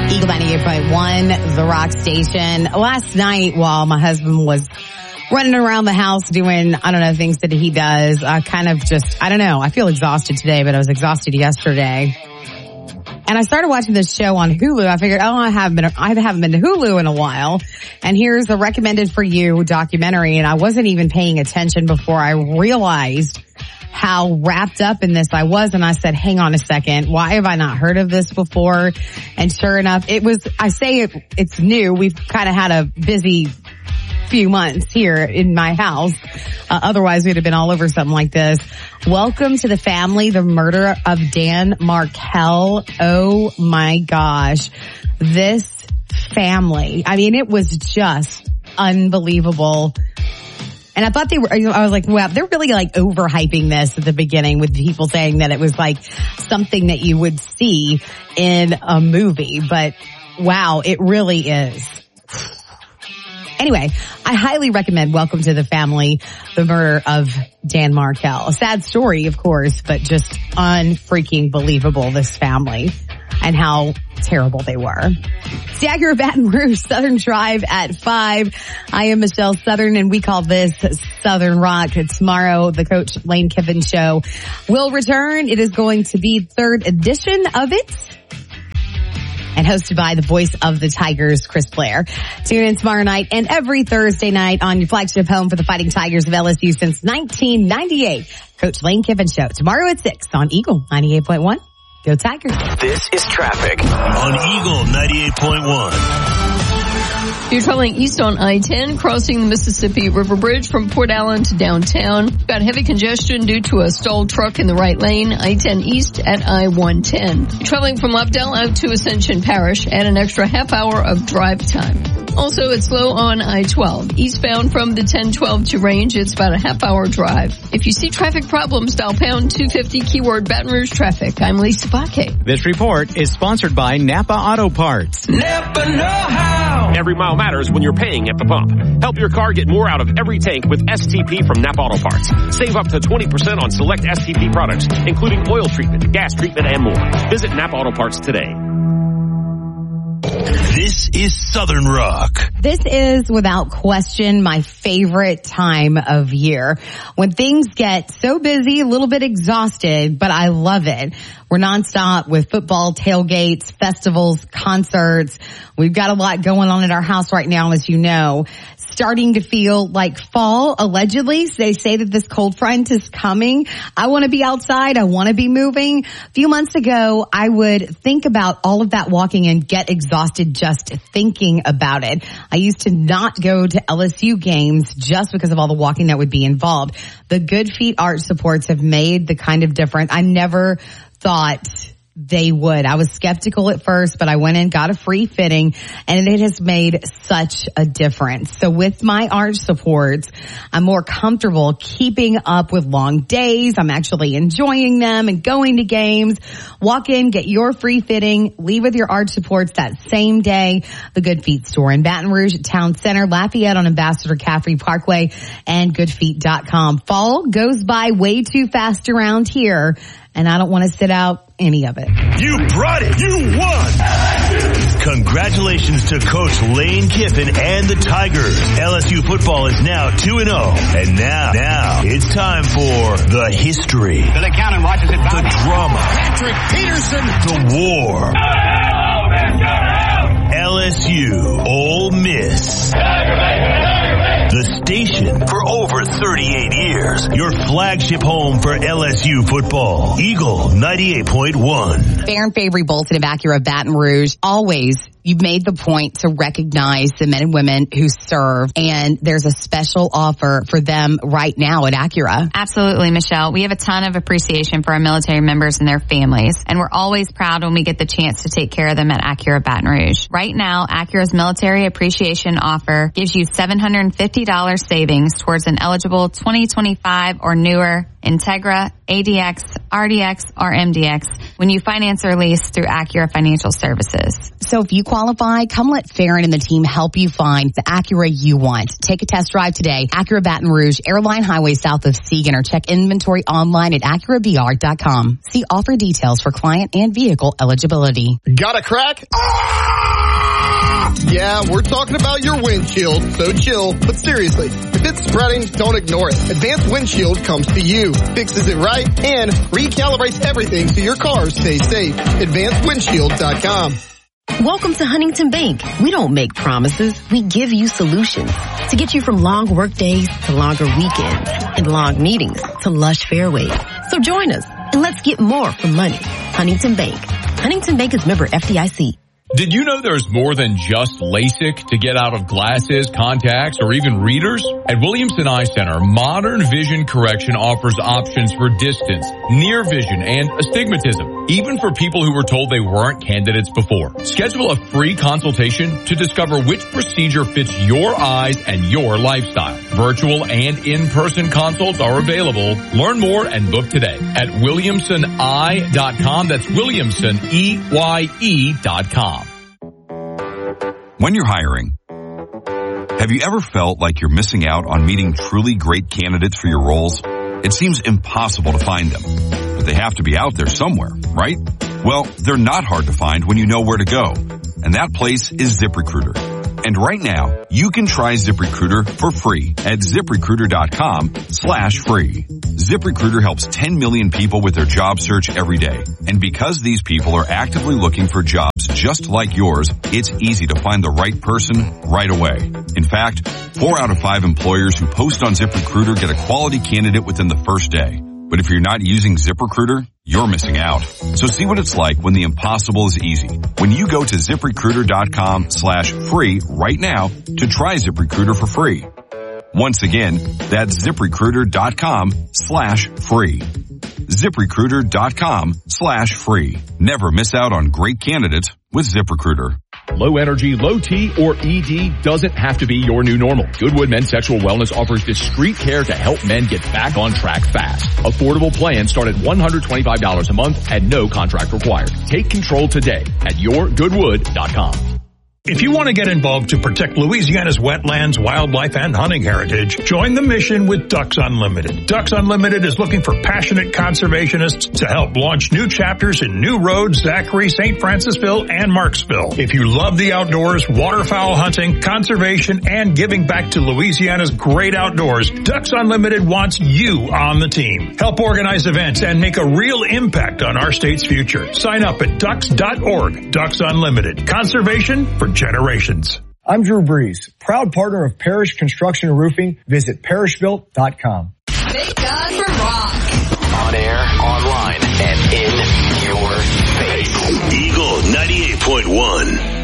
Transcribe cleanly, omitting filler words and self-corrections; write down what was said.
Eagle 98.1, the rock station. Last night, while my husband was running around the house doing, things that he does, I feel exhausted today, but I was exhausted yesterday. And I started watching this show on Hulu. I figured, I haven't been to Hulu in a while. And here's a recommended for you documentary. And I wasn't even paying attention before I realized how wrapped up in this I was. And I said, hang on a second. Why have I not heard of this before? And sure enough, it's new. We've kind of had a busy few months here in my house. Otherwise, we'd have been all over something like this. Welcome to the Family, the murder of Dan Markel. Oh my gosh. This family. It was just unbelievable. And I thought I was like, wow, they're really overhyping this at the beginning with people saying that it was something that you would see in a movie. But wow, it really is. Anyway, I highly recommend Welcome to the Family, the murder of Dan Markel. A sad story, of course, but just unfreaking believable, this family and how terrible they were. It's the Acura Baton Rouge Southern Drive at 5. I am Michelle Southern, and we call this Southern Rock. Tomorrow, the Coach Lane Kiffin Show will return. It is going to be third edition of it, and hosted by the voice of the Tigers, Chris Blair. Tune in tomorrow night and every Thursday night on your flagship home for the Fighting Tigers of LSU since 1998. Coach Lane Kiffin Show tomorrow at 6 on Eagle 98.1. Go Tigers. This is traffic on Eagle 98.1. You're traveling east on I-10, crossing the Mississippi River Bridge from Port Allen to downtown. Got heavy congestion due to a stalled truck in the right lane, I-10 east at I-110. You're traveling from Lobdell out to Ascension Parish, add an extra half hour of drive time. Also, it's slow on I-12. Eastbound from the 1012 to Range, it's about a half hour drive. If you see traffic problems, dial pound 250 keyword Baton Rouge traffic. I'm Lisa Bakke. This report is sponsored by Napa Auto Parts. Napa know-how. Every mile matters when you're paying at the pump. Help your car get more out of every tank with STP from Napa Auto Parts. Save up to 20% on select STP products, including oil treatment, gas treatment, and more. Visit Napa Auto Parts today. This is Southern Rock. This is, without question, my favorite time of year. When things get so busy, a little bit exhausted, but I love it. We're nonstop with football, tailgates, festivals, concerts. We've got a lot going on at our house right now, as you know. Starting to feel like fall, allegedly. They say that this cold front is coming. I want to be outside. I want to be moving. A few months ago, I would think about all of that walking and get exhausted just thinking about it. I used to not go to LSU games just because of all the walking that would be involved. The Good Feet arch supports have made the kind of difference I never thought they would. I was skeptical at first, but I went in, got a free fitting, and it has made such a difference. So with my arch supports, I'm more comfortable keeping up with long days. I'm actually enjoying them and going to games. Walk in, get your free fitting, leave with your arch supports that same day. The Good Feet store in Baton Rouge Town Center, Lafayette on Ambassador Caffrey Parkway, and goodfeet.com. Fall goes by way too fast around here, and I don't want to sit out any of it. You brought it. You won. Congratulations to Coach Lane Kiffin and the Tigers. LSU football is now 2-0. And now it's time for the history, Billy Cannon watches it back. the drama, Patrick Peterson. the war. LSU Ole Miss. The station for over 38 years. Your flagship home for LSU football. Eagle 98.1. Baron Favory Bolton of Acura Baton Rouge. Always, you've made the point to recognize the men and women who serve, and there's a special offer for them right now at Acura. Absolutely, Michelle. We have a ton of appreciation for our military members and their families, and we're always proud when we get the chance to take care of them at Acura Baton Rouge. Right now, Acura's military appreciation offer gives you $750 savings towards an eligible 2025 or newer Integra, ADX, RDX, or MDX when you finance or lease through Acura Financial Services. So if you qualify, come let Farron and the team help you find the Acura you want. Take a test drive today. Acura Baton Rouge, Airline Highway south of Seagan, or check inventory online at AcuraBR.com. See offer details for client and vehicle eligibility. Got a crack? Yeah, we're talking about your windshield, so chill. But seriously, if it's spreading, don't ignore it. Advanced Windshield comes to you, fixes it right, and recalibrates everything so your car stays safe. AdvancedWindshield.com. Welcome to Huntington Bank. We don't make promises. We give you solutions to get you from long work days to longer weekends and long meetings to lush fairways. So join us and let's get more for money. Huntington Bank. Huntington Bank is member FDIC. Did you know there's more than just LASIK to get out of glasses, contacts, or even readers? At Williamson Eye Center, modern vision correction offers options for distance, near vision, and astigmatism, even for people who were told they weren't candidates before. Schedule a free consultation to discover which procedure fits your eyes and your lifestyle. Virtual and in-person consults are available. Learn more and book today at williamsoneye.com. That's williamsoneye.com. When you're hiring, have you ever felt like you're missing out on meeting truly great candidates for your roles? It seems impossible to find them, but they have to be out there somewhere, right? Well, they're not hard to find when you know where to go, and that place is ZipRecruiter. And right now, you can try ZipRecruiter for free at ZipRecruiter.com/free. ZipRecruiter helps 10 million people with their job search every day. And because these people are actively looking for jobs just like yours, it's easy to find the right person right away. In fact, 4 out of 5 employers who post on ZipRecruiter get a quality candidate within the first day. But if you're not using ZipRecruiter, you're missing out. So see what it's like when the impossible is easy. When you go to ZipRecruiter.com/free right now to try ZipRecruiter for free. Once again, that's ZipRecruiter.com/free. ZipRecruiter.com/free. Never miss out on great candidates with ZipRecruiter. Low energy, low T, or ED doesn't have to be your new normal. Goodwood Men's Sexual Wellness offers discreet care to help men get back on track fast. Affordable plans start at $125 a month and no contract required. Take control today at yourgoodwood.com. If you want to get involved to protect Louisiana's wetlands, wildlife, and hunting heritage, join the mission with Ducks Unlimited. Ducks Unlimited is looking for passionate conservationists to help launch new chapters in New Road, Zachary, St. Francisville, and Marksville. If you love the outdoors, waterfowl hunting, conservation, and giving back to Louisiana's great outdoors, Ducks Unlimited wants you on the team. Help organize events and make a real impact on our state's future. Sign up at ducks.org. Ducks Unlimited. Conservation for generations. I'm Drew Brees, proud partner of Parish Construction and Roofing. Visit parishbuilt.com. Thank God for rock. On air, online, and in your face. Eagle 98.1.